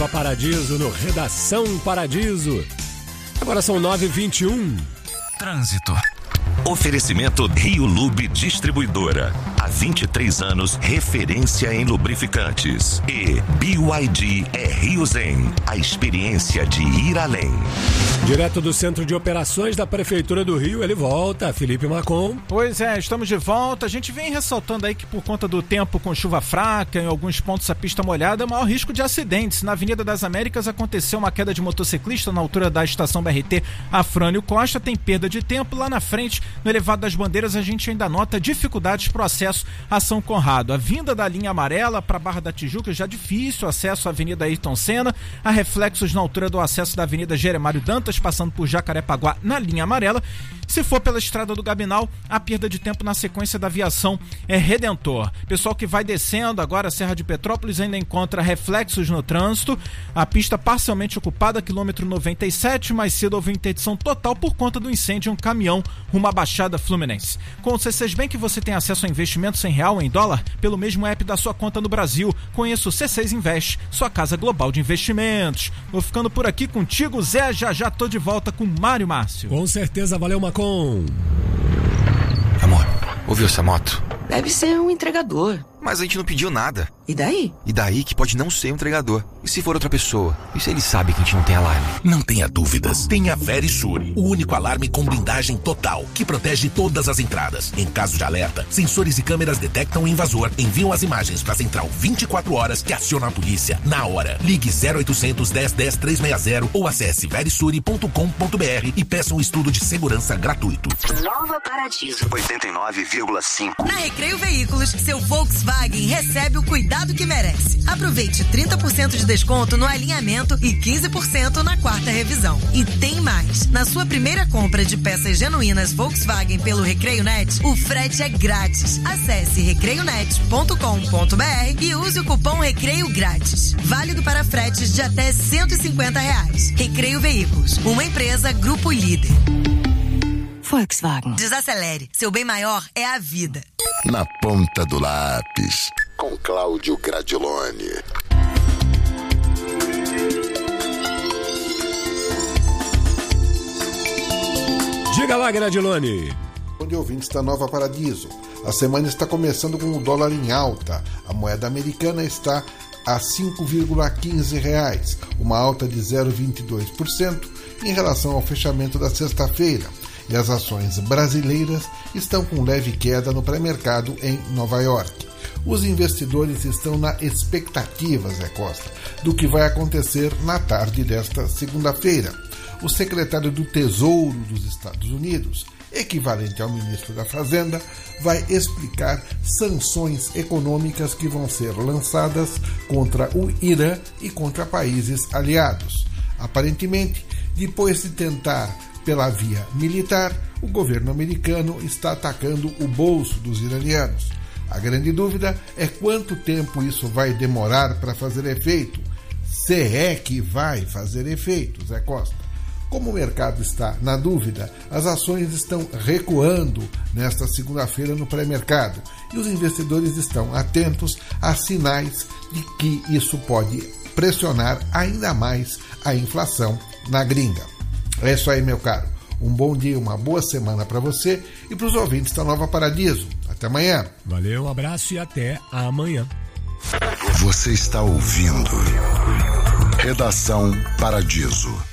Nova Paradiso, no Redação Paradiso. Agora são 9h21. Trânsito. Oferecimento Rio Lube Distribuidora. Há 23 anos, referência em lubrificantes. E BYD é Rio Zen, a experiência de ir além. Direto do Centro de Operações da Prefeitura do Rio, ele volta, Felipe Macon. Pois é, estamos de volta. A gente vem ressaltando aí que por conta do tempo com chuva fraca, em alguns pontos a pista molhada, é o maior risco de acidentes. Na Avenida das Américas aconteceu uma queda de motociclista na altura da estação BRT Afrânio Costa, tem perda de tempo. Lá na frente, no elevado das bandeiras, a gente ainda nota dificuldades para o acesso a São Conrado. A vinda da linha amarela para a Barra da Tijuca já difícil, acesso à Avenida Ayrton Senna, há reflexos na altura do acesso da Avenida Jeremário Dantas, passando por Jacarepaguá na linha amarela. Se for pela Estrada do Gabinal, a perda de tempo na sequência da Aviação é Redentor. Pessoal que vai descendo agora a Serra de Petrópolis ainda encontra reflexos no trânsito. A pista parcialmente ocupada, quilômetro 97, mais cedo houve interdição total por conta do incêndio em um caminhão rumo à Baixada Fluminense. Com o C6 Bank você tem acesso a investimentos em real ou em dólar pelo mesmo app da sua conta no Brasil. Conheça o C6 Invest, sua casa global de investimentos. Vou ficando por aqui contigo, Zé. Já tô de volta com Mário Márcio. Com certeza, valeu, Macon. Amor, ouviu essa moto? Deve ser um entregador. Mas a gente não pediu nada. E daí? E daí que pode não ser um entregador. E se for outra pessoa? E se ele sabe que a gente não tem alarme? Não tenha dúvidas. Tenha Verisure, o único alarme com blindagem total, que protege todas as entradas. Em caso de alerta, sensores e câmeras detectam o invasor, enviam as imagens para a central 24 horas que aciona a polícia na hora. Ligue 0800 10 10 360 ou acesse verisure.com.br e peça um estudo de segurança gratuito. Nova Paradiso 89,5. Na Recreio Veículos, seu Volkswagen recebe o cuidado que merece. Aproveite 30% de desconto no alinhamento e 15% na quarta revisão. E tem mais. Na sua primeira compra de peças genuínas Volkswagen pelo Recreio Net, o frete é grátis. Acesse recreionet.com.br e use o cupom Recreio Grátis. Válido para fretes de até R$150. Recreio Veículos, uma empresa Grupo Líder. Volkswagen. Desacelere. Seu bem maior é a vida. Na ponta do lápis, com Cláudio Gradiloni. Diga lá, Gradiloni. Bom dia, ouvintes da Nova Paradiso. A semana está começando com o dólar em alta. A moeda americana está a R$5,15, uma alta de 0,22% em relação ao fechamento da sexta-feira. E as ações brasileiras estão com leve queda no pré-mercado em Nova York. Os investidores estão na expectativa, Zé Costa, do que vai acontecer na tarde desta segunda-feira. O secretário do Tesouro dos Estados Unidos, equivalente ao ministro da Fazenda, vai explicar sanções econômicas que vão ser lançadas contra o Irã e contra países aliados. Aparentemente, depois de tentar pela via militar, o governo americano está atacando o bolso dos iranianos. A grande dúvida é quanto tempo isso vai demorar para fazer efeito. Se é que vai fazer efeito, Zé Costa. Como o mercado está na dúvida, as ações estão recuando nesta segunda-feira no pré-mercado e os investidores estão atentos a sinais de que isso pode pressionar ainda mais a inflação na gringa. É isso aí, meu caro. Um bom dia, uma boa semana para você e para os ouvintes da Nova Paradiso. Até amanhã. Valeu, um abraço e até amanhã. Você está ouvindo Redação Paradiso.